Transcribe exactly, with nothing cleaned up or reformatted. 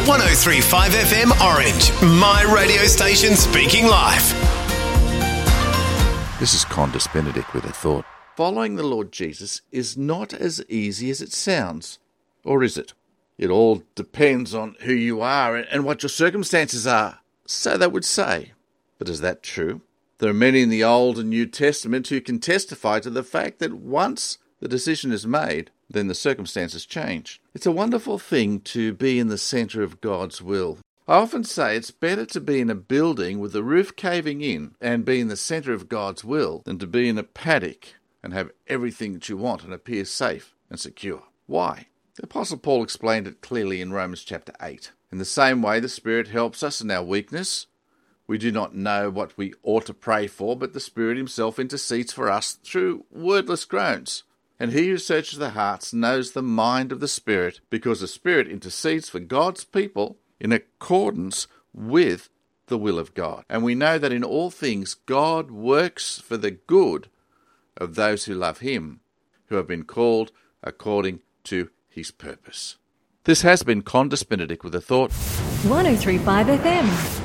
one oh three point five F M Orange, my radio station speaking life. This is Condis Benedict with a thought. Following the Lord Jesus is not as easy as it sounds. Or is it? It all depends on who you are and what your circumstances are, so they would say. But is that true? There are many in the Old and New Testament who can testify to the fact that once the decision is made, then the circumstances change. It's a wonderful thing to be in the centre of God's will. I often say it's better to be in a building with the roof caving in and be in the centre of God's will than to be in a paddock and have everything that you want and appear safe and secure. Why? The Apostle Paul explained it clearly in Romans chapter eight. In the same way, the Spirit helps us in our weakness. We do not know what we ought to pray for, but the Spirit himself intercedes for us through wordless groans. And he who searches the hearts knows the mind of the Spirit, because the Spirit intercedes for God's people in accordance with the will of God. And we know that in all things God works for the good of those who love him, who have been called according to his purpose. This has been Condis Benedict with a thought. one oh three point five F M.